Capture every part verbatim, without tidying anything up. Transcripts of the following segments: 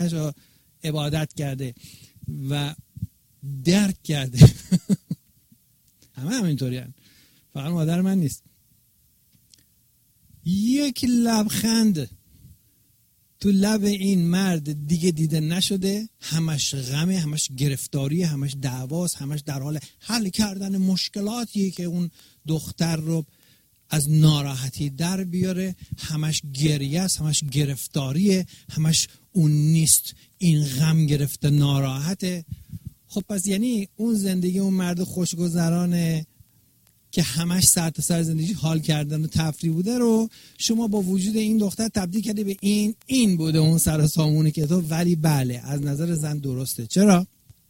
عبادت کرده و درک کرده. همه همینطوری هن. فقط مادر من نیست. یک لبخند تو لب این مرد دیگه دیده نشده. همش غمه، همش گرفتاری، همش دعواست، همش در حال حل کردن مشکلاتیه که اون دختر رو از ناراحتی در بیاره. همش گریه است، همش گرفتاریه، همش اون نیست، این غم گرفته ناراحته. خب پس یعنی اون زندگی اون مرد خوشگذرانه که همش سر تا سر زندگی حال کردن و تفریح بوده رو شما با وجود این دختر تبدیل کردی به این این بوده اون سر سامونی که تو. ولی بله از نظر زن درسته. چرا؟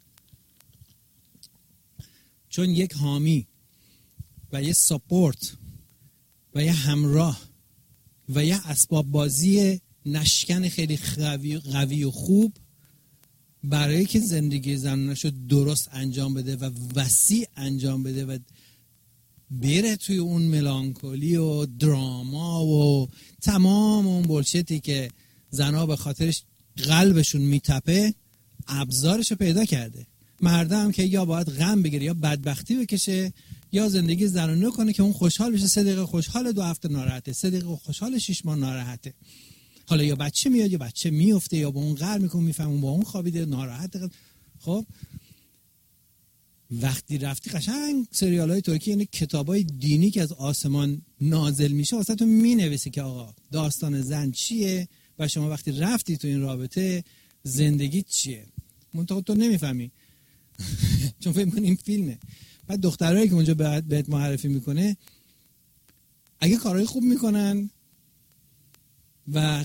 چون یک حامی و یه ساپورت و یه همراه و یه اسباب بازی نشکن خیلی قوی قوی و خوب برای که زندگی زنانش رو درست انجام بده و وسیع انجام بده و بره توی اون ملانکولی و دراما و تمام اون بولشتی که زنها به خاطرش قلبشون میتپه، ابزارش رو پیدا کرده. مردم که یا باید غم بگیره یا بدبختی بکشه یا زندگی زنانه کنه که اون خوشحال بشه. سه دقیقه خوشحال، دو هفته ناراحته. سه دقیقه خوشحال، شش ماه ناراحته. حالا یا بچه میاد یا بچه میفته یا با اون قهر میکنه، میفهمون با اون خوابیده ناراحته. خب وقتی رفتی قشنگ سریال‌های ترکی، یعنی کتابای دینی که از آسمان نازل میشه واسه تو مینویسه که آقا داستان زن چیه و شما وقتی رفتی تو این رابطه زندگی چیه. منتها تو نمیفهمی چون فکر می‌کنی این فیلمه. بعد دخترایی که اونجا بهت معرفی میکنه اگه کارهای خوب میکنن و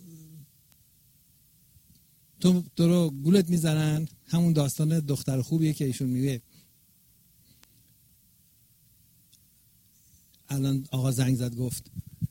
تو تو رو گولت میزنن، همون داستان دختر خوبیه که ایشون میگه. الان آقا زنگ زد گفت،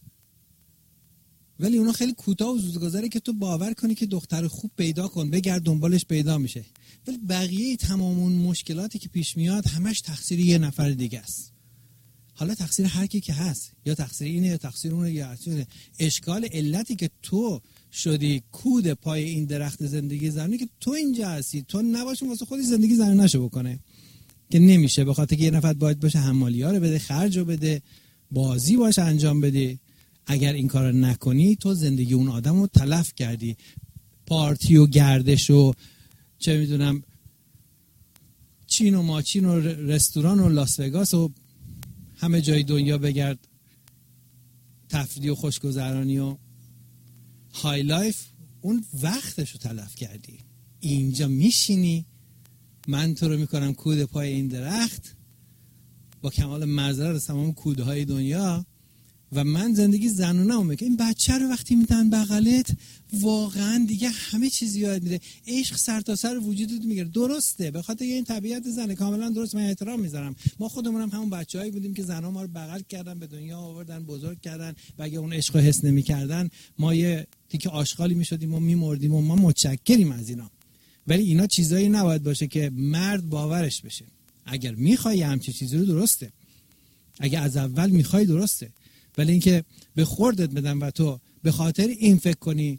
ولی اونا خیلی کوتاه و زودگذره که تو باور کنی که دختر خوب پیدا کن، بگرد دنبالش پیدا میشه. ولی بقیه تمام اون مشکلاتی که پیش میاد همش تقصیر یه نفر دیگه است. حالا تقصیر هر کی که هست، یا تقصیر اینه یا تقصیر اونه یا تقصیر اشکال علتی که تو شدی کود پای این درخت زندگی زنی که تو اینجا هستی. تو نباشی واسه خودی زندگی زنی نشو بکنه که نمیشه، به خاطر که یه نفر باید باشه حمالی‌ها رو بده، خرج رو بده، بازی باشه انجام بده. اگر این کار نکنی تو زندگی اون آدم رو تلف کردی. پارتی و گردش و چه میدونم چین و ماچین و رستوران و لاس وگاس و همه جای دنیا بگرد، تفریح و خوشگذرانی و های لایف، اون وقتش رو تلف کردی. اینجا میشینی من تو رو میکنم کود پای این درخت با کمال معذرت از تمام کوده های دنیا و من زندگی زنونه هم میگم. این بچه رو وقتی میدن بغلت واقعا دیگه همه چیز یاد میده. عشق سر تا سر وجودت میگیره. درسته، به خاطر این طبیعت زنه، کاملا درست، من احترام میذارم. ما خودمون هم همون بچه‌هایی بودیم که زنها ما رو بغل کردن، به دنیا آوردن، بزرگ کردن و اگه اون عشق رو حس نمی‌کردن ما یه تیکه آشغالی میشدیم و میمردیم و ما متشکریم از اینا. ولی اینا چیزایی نباید باشه که مرد باورش بشه. اگر میخوای همچین چیزی رو درسته، اگه از اول میخوای درسته، ولی اینکه به خوردت بدم و تو به خاطر این فکر کنی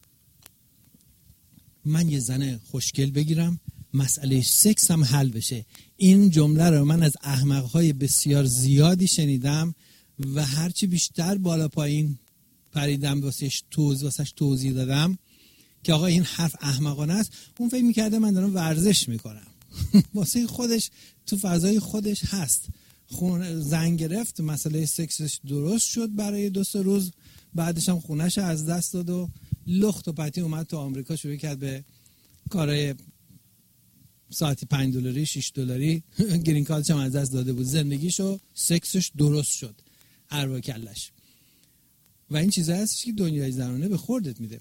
من یه زن خوشگل بگیرم مسئله سکس هم حل بشه. این جمله رو من از احمق‌های بسیار زیادی شنیدم و هرچی بیشتر بالا پایین پریدم واسش توضیح واسش توضیح دادم که آقا این حرف احمقانه است. اون فکر می‌کرده من دارم ورزش میکنم. واسه خودش تو فضای خودش هست. خون زنگ گرفت، مسئله سکسش درست شد برای دو سه روز، بعدش هم خونه‌ش از دست داد و لخت و پتی اومد تو آمریکا، شروع کرد به کارهای ساعتی پنج دلاری شش دلاری. گرین کارتش هم از دست داده بود، زندگیشو سکسش درست شد اروا کلش. و این چیزا هستش که دنیای زنانه به خوردت میده.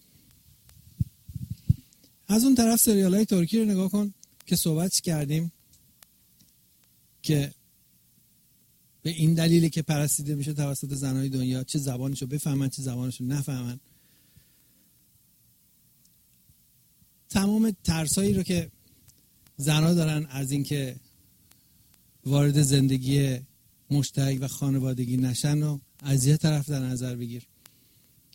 از اون طرف سریال‌های ترکی رو نگاه کن که صحبت کردیم که به این دلیلی که پرستیده میشه توسط زنهای دنیا، چه زبانشو بفهمن چه زبانشو نفهمن. تمام ترسایی رو که زنها دارن از اینکه وارد زندگی مشترک و خانوادگی نشن و از یه طرف در نظر بگیر.